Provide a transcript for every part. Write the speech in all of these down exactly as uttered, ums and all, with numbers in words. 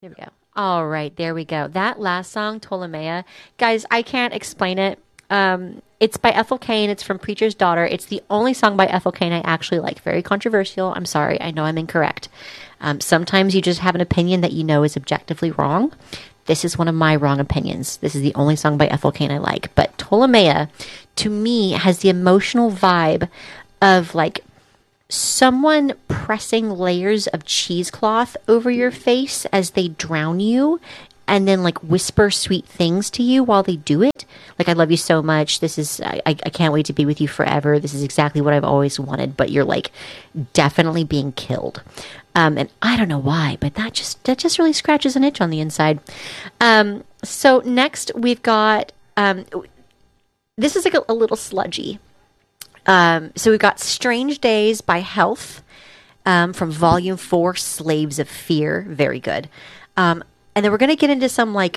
There we go. All right, there we go. That last song, Ptolemaea, guys, I can't explain it. Um, it's by Ethel Cain. It's from Preacher's Daughter. It's the only song by Ethel Cain I actually like. Very controversial. I'm sorry. I know I'm incorrect. Um, sometimes you just have an opinion that you know is objectively wrong. This is one of my wrong opinions. This is the only song by Ethel Cain I like. But Ptolemaea, to me, has the emotional vibe of like someone pressing layers of cheesecloth over your face as they drown you and then like whisper sweet things to you while they do it. Like, I love you so much. This is, I, I can't wait to be with you forever. This is exactly what I've always wanted, but you're like definitely being killed. Um, and I don't know why, but that just, that just really scratches an itch on the inside. Um, so next we've got, um, this is like a, a little sludgy. Um, so we've got Strange Days by Health, um, from Volume four, Slaves of Fear. Very good. Um, and then we're going to get into some, like,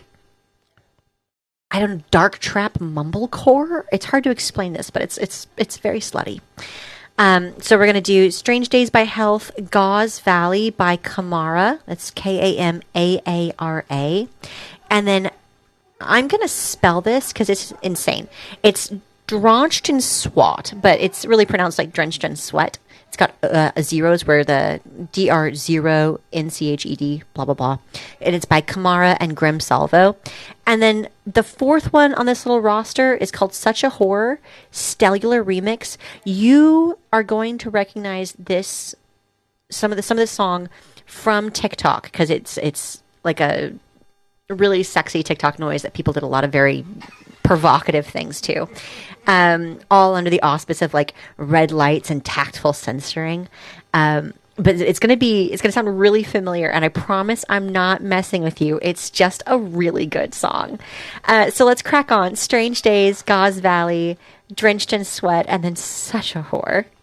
I don't know, dark trap mumblecore. It's hard to explain this, but it's it's it's very slutty. Um, so we're going to do Strange Days by Health, Gauze Valley by Kamara. That's K A M A A R A. And then I'm going to spell this because it's insane. It's Drenched in Swat, but it's really pronounced like Drenched in Sweat. It's got uh, zeros where the D R zero N C H E D, blah, blah, blah. And it's by Kamara and Grim Salvo. And then the fourth one on this little roster is called Such a Horror, Stellular Remix. You are going to recognize this, some of the, some of the song from TikTok, because it's, it's like a really sexy TikTok noise that people did a lot of very provocative things to. Um, all under the auspice of like red lights and tactful censoring. Um, but it's going to be, it's going to sound really familiar. And I promise I'm not messing with you. It's just a really good song. Uh, so let's crack on. Strange Days, Gauze Valley, Drenched in Sweat, and then Such a Whore.